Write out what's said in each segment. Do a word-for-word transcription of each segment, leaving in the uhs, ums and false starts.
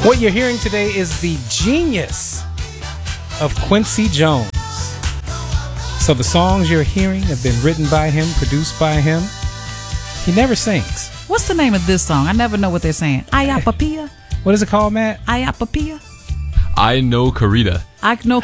What you're hearing today is the genius of Quincy Jones. So the songs you're hearing have been written by him, produced by him. He never sings. What's the name of this song? I never know what they're saying. Ayapapia? What is it called, Matt? Ayapapia? I know Karita. I know.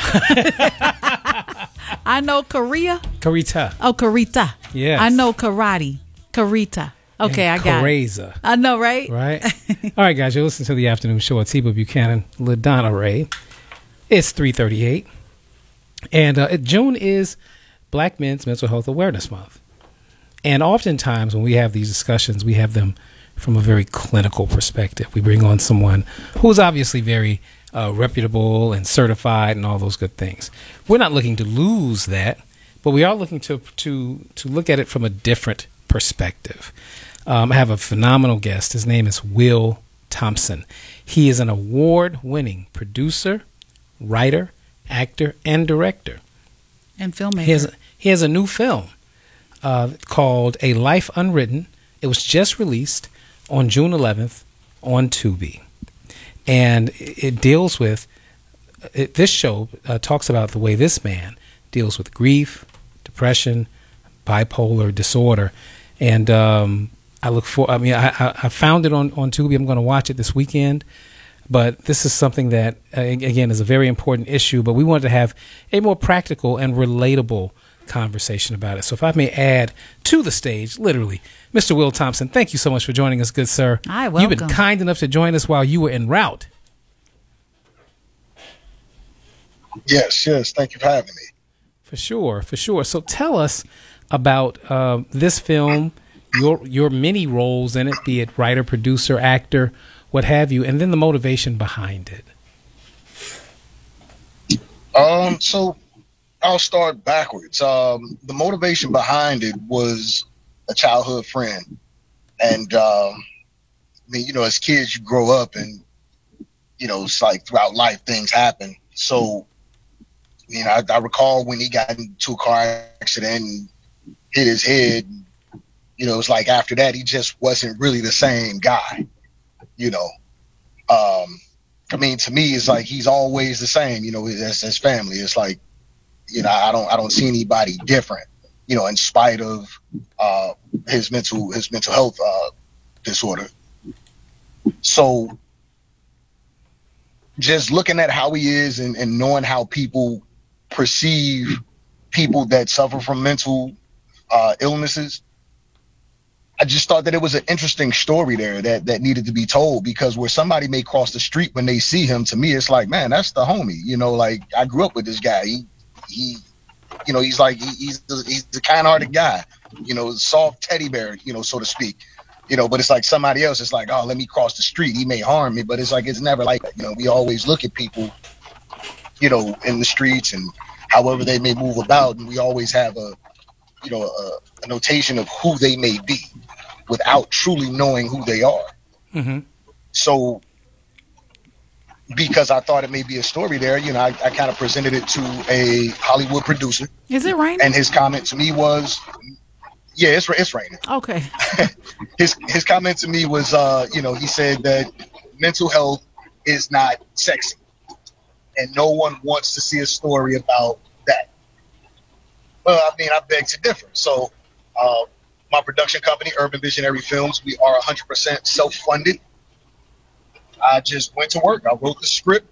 I know Korea. Karita. Oh, Karita. Yes. I know karate. Karita. Okay, and I got Kareza. it. I know, right? Right. All right, guys, you're listening to the afternoon show at Tiba Buchanan, LaDonna Ray. It's three thirty-eight, and uh, June is Black Men's Mental Health Awareness Month. And oftentimes when we have these discussions, we have them from a very clinical perspective. We bring on someone who's obviously very uh, reputable and certified and all those good things. We're not looking to lose that, but we are looking to to to look at it from a different perspective. Um, I have a phenomenal guest. His name is Will Thompson. He is an award-winning producer, writer, actor, and director. And filmmaker. He has, he has a new film uh, called A Life Unwritten. It was just released on June eleventh on Tubi. And it, it deals with, it, this show uh, talks about the way this man deals with grief, depression, bipolar disorder. And um, I look for, I mean, I, I, I found it on, on Tubi. I'm going to watch it this weekend. But this is something that, uh, again, is a very important issue. But we wanted to have a more practical and relatable conversation about it. So if I may add to the stage, literally, Mister Will Thompson, thank you so much for joining us, good sir. Hi, welcome. You've been kind enough to join us while you were en route. Yes, yes. Thank you for having me. For sure, for sure. So tell us about uh, this film, your your many roles in it, be it writer, producer, actor, what have you, and then the motivation behind it. Um, so I'll start backwards. Um, the motivation behind it was a childhood friend, and um, I mean, you know, as kids, you grow up, and you know, it's like throughout life, things happen. So, you know, I, I recall when he got into a car accident and hit his head. You know, it's like after that, he just wasn't really the same guy. You know, um, I mean, to me, it's like he's always the same. You know, as his family, it's like, you know, I don't, I don't see anybody different. You know, in spite of uh, his mental, his mental health uh, disorder. So, just looking at how he is and, and knowing how people perceive people that suffer from mental uh, illnesses. I just thought that it was an interesting story there that, that needed to be told, because where somebody may cross the street when they see him, to me, it's like, man, that's the homie. You know, like I grew up with this guy. He, he, you know, he's like, he, he's the, he's the kind-hearted guy, you know, soft teddy bear, you know, so to speak, you know, but it's like somebody else. It's like, oh, let me cross the street. He may harm me, but it's like, it's never like that. You know, we always look at people, you know, in the streets and however they may move about. And we always have a, you know, a, a notation of who they may be without truly knowing who they are. Mm-hmm. So because I thought it may be a story there, you know, I, I kind of presented it to a Hollywood producer. Is it raining? And his comment to me was, yeah, it's, it's raining. Okay. his, his comment to me was, uh, you know, he said that mental health is not sexy and no one wants to see a story about that. Well, I mean, I beg to differ. So, uh, my production company, Urban Visionary Films, we are one hundred percent self-funded. I just went to work. I wrote the script,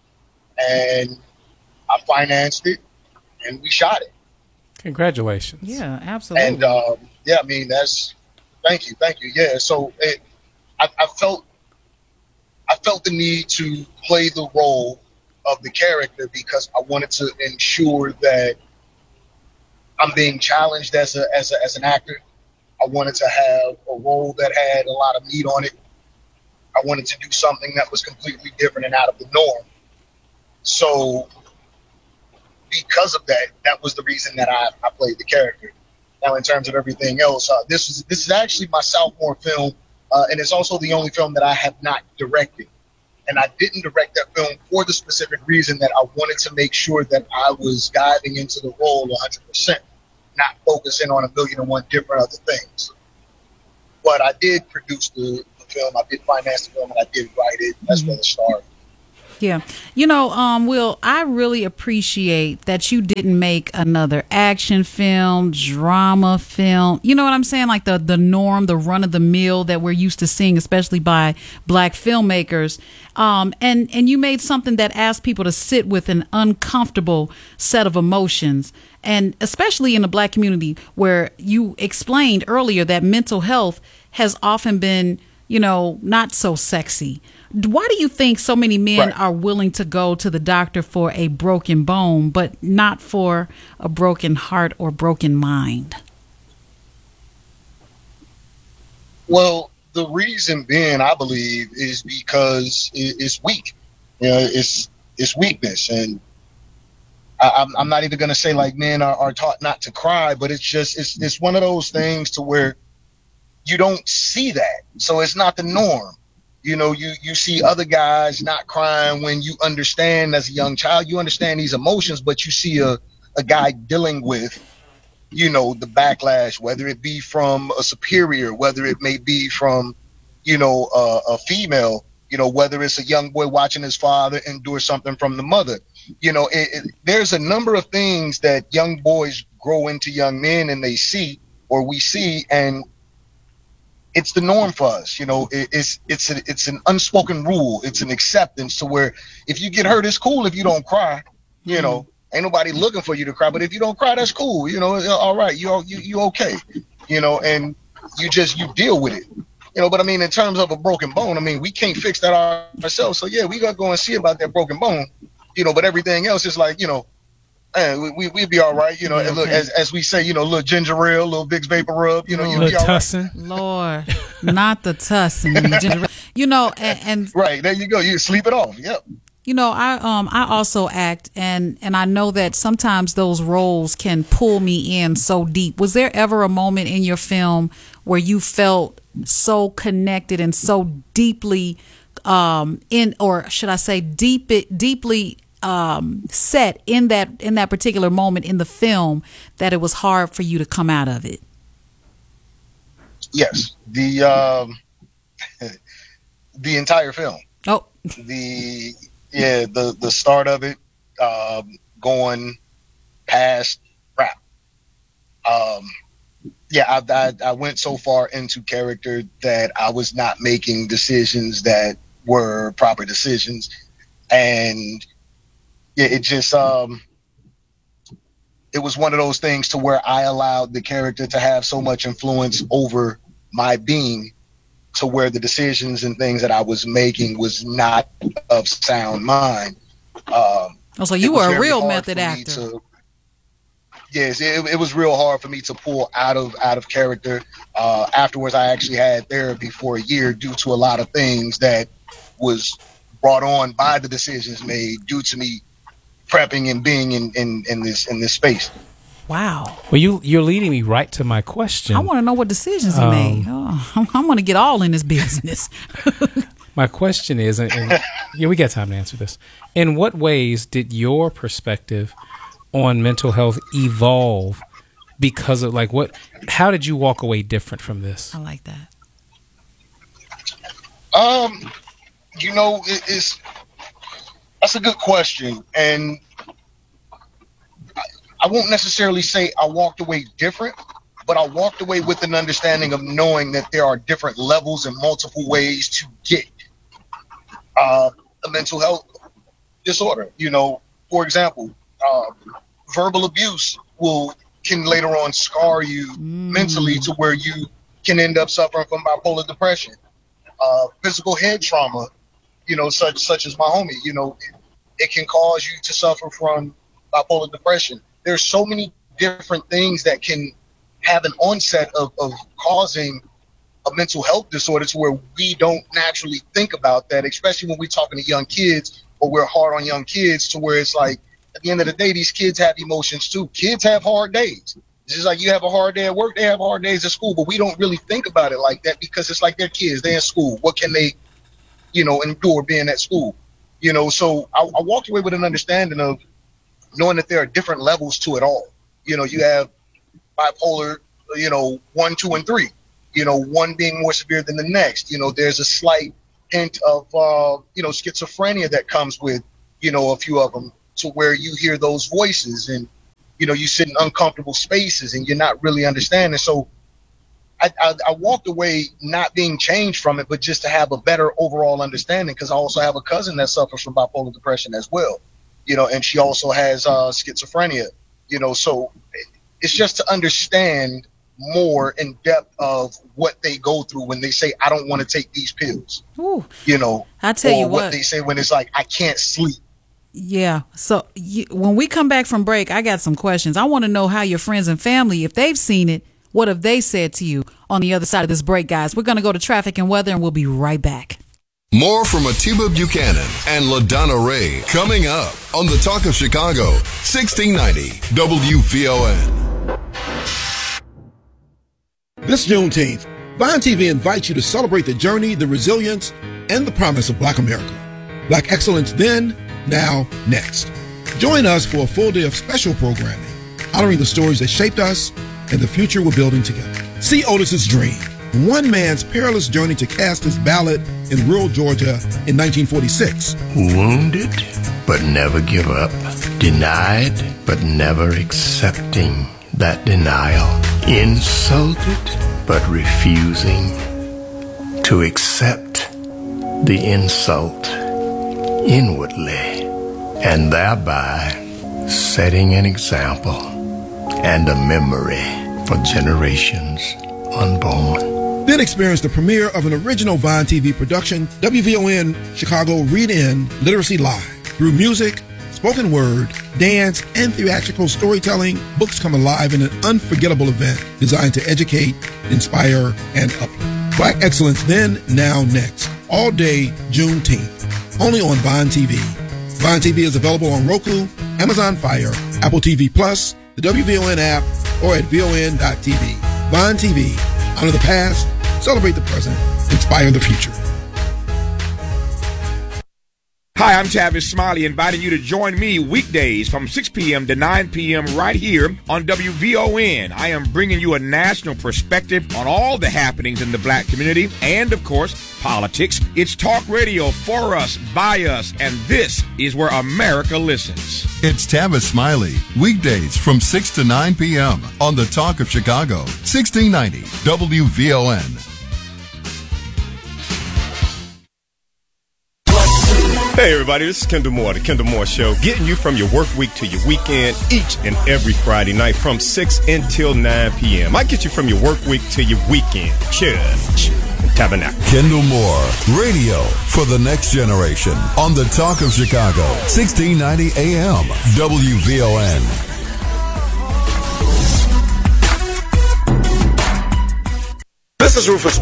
and I financed it, and we shot it. Congratulations. Yeah, absolutely. And, um, yeah, I mean, that's – thank you, thank you. Yeah, so it, I, I felt I felt the need to play the role of the character because I wanted to ensure that I'm being challenged as a as a, as an actor. I wanted to have a role that had a lot of meat on it. I wanted to do something that was completely different and out of the norm. So because of that, that was the reason that I, I played the character. Now, in terms of everything else, uh, this is this is actually my sophomore film, uh, and it's also the only film that I have not directed. And I didn't direct that film for the specific reason that I wanted to make sure that I was diving into the role one hundred percent. Not focusing on a million and one different other things. But I did produce the, the film. I did finance the film, and I did write it as Mm-hmm. well as star. Yeah. You know, um, Will, I really appreciate that you didn't make another action film, drama film. You know what I'm saying? Like the, the norm, the run of the mill that we're used to seeing, especially by black filmmakers. Um, and, and you made something that asked people to sit with an uncomfortable set of emotions. And especially in the black community, where you explained earlier that mental health has often been, you know, not so sexy. Why do you think so many men Right. are willing to go to the doctor for a broken bone, but not for a broken heart or broken mind? Well, the reason being, I believe, is because it, it's weak. You know, it's it's weakness, and I, I'm I'm not even gonna say like men are, are taught not to cry, but it's just it's it's one of those things to where you don't see that, so it's not the norm. You know, you you see other guys not crying when you understand as a young child, you understand these emotions, but you see a a guy dealing with, you know, the backlash, whether it be from a superior, whether it may be from, you know, uh, a female, you know, whether it's a young boy watching his father endure something from the mother. You know, it, it, there's a number of things that young boys grow into young men and they see, or we see, and it's the norm for us. You know, it, it's it's a, it's an unspoken rule. It's an acceptance to where if you get hurt, it's cool if you don't cry. You know, ain't nobody looking for you to cry, but if you don't cry, that's cool. You know, all right, you you you okay. You know, and you just you deal with it. You know, but I mean, in terms of a broken bone, I mean, we can't fix that our- ourselves. So yeah, we gotta go and see about that broken bone. You know, but everything else is like, you know, man, we we we'd be all right. You know, Yeah, and look, okay. as as we say, you know, a little ginger ale, a little Vicks vapor rub. You know, you'll be Little all right. tussin. Lord, not the tussin. You know, and, and Right, there you go. You sleep it off. Yep. you know, I um I also act, and and I know that sometimes those roles can pull me in so deep. Was there ever a moment in your film where you felt so connected and so deeply um in, or should I say deep it deeply um set in that in that particular moment in the film that it was hard for you to come out of it? Yes. The um, the entire film. Oh, The yeah, the the start of it, um, going past rap. Um, yeah, I, I I went so far into character that I was not making decisions that were proper decisions, and yeah, it just um, it was one of those things to where I allowed the character to have so much influence over my being, to where the decisions and things that I was making was not of sound mind. Um, oh, so it you was were a very real hard method for me actor. to- yes, it, it was real hard for me to pull out of out of character. Uh, afterwards, I actually had therapy for a year due to a lot of things that was brought on by the decisions made due to me prepping and being in, in, in this in this space. Wow. Well, you you're leading me right to my question. I want to know what decisions he Um, made. Oh, I, I want to get all in this business. My question is, and, and yeah, we got time to answer this. In what ways did your perspective on mental health evolve because of like what? How did you walk away different from this? I like that. Um, you know, it, it's that's a good question, and I, I won't necessarily say I walked away different, but I walked away with an understanding of knowing that there are different levels and multiple ways to get uh, a mental health disorder. You know, for example, uh, verbal abuse will can later on scar you mentally to where you can end up suffering from bipolar depression. Uh, physical head trauma, you know, such such as my homie, you know, it, it can cause you to suffer from bipolar depression. There's so many different things that can have an onset of, of causing a mental health disorder to where we don't naturally think about that, especially when we're talking to young kids, or we're hard on young kids to where it's like, at the end of the day, these kids have emotions too. Kids have hard days. It's just like you have a hard day at work, they have hard days at school, but we don't really think about it like that because it's like they're kids, they're in school. What can they, you know, endure being at school? You know, so I, I walked away with an understanding of knowing that there are different levels to it all. You know, you have bipolar, you know, one, two, and three. you know, one being more severe than the next. You know, there's a slight hint of, uh, you know, schizophrenia that comes with, you know, a few of them, to where you hear those voices and, you know, you sit in uncomfortable spaces and you're not really understanding. So I, I, I walked away not being changed from it, but just to have a better overall understanding, because I also have a cousin that suffers from bipolar depression as well, you know, and she also has uh, schizophrenia, you know, so it's just to understand more in depth of what they go through when they say, I don't want to take these pills, Ooh, you know, I tell or you what what, they say when it's like, I can't sleep. Yeah. So you, when we come back from break, I got some questions. I want to know how your friends and family, if they've seen it, what have they said to you on the other side of this break, guys? We're going to go to traffic and weather, and we'll be right back. More from Atiba Buchanan and LaDonna Ray coming up on the Talk of Chicago, sixteen ninety W V O N. This Juneteenth, Vine T V invites you to celebrate the journey, the resilience, and the promise of Black America. Black excellence then, now, next. Join us for a full day of special programming, honoring the stories that shaped us and the future we're building together. See Otis's dream, one man's perilous journey to cast his ballot in rural Georgia in nineteen forty-six. Wounded, but never give up. Denied, but never accepting that denial. Insulted, but refusing to accept the insult inwardly, and thereby setting an example and a memory for generations unborn. Then experience the premiere of an original Vine T V production, W V O N Chicago Read In Literacy Live. Through music, spoken word, dance, and theatrical storytelling, books come alive in an unforgettable event designed to educate, inspire, and uplift. Black excellence then, now, next. All day, Juneteenth. Only on Vine T V. Vine T V is available on Roku, Amazon Fire, Apple T V Plus, the W V O N app, or at V O N dot T V. Vine T V. Honor the past, celebrate the present, inspire the future. Hi, I'm Tavis Smiley, inviting you to join me weekdays from six p.m. to nine p.m. right here on W V O N. I am bringing you a national perspective on all the happenings in the Black community and, of course, politics. It's talk radio for us, by us, and this is where America listens. It's Tavis Smiley, weekdays from six to nine p.m. on the Talk of Chicago, sixteen ninety W V O N. Hey everybody, this is Kendall Moore, The Kendall Moore Show, getting you from your work week to your weekend each and every Friday night from six until nine p.m. I get you from your work week to your weekend. Church and Tabernacle. Kendall Moore, radio for the next generation on the Talk of Chicago, sixteen ninety A M W V O N. This is Rufus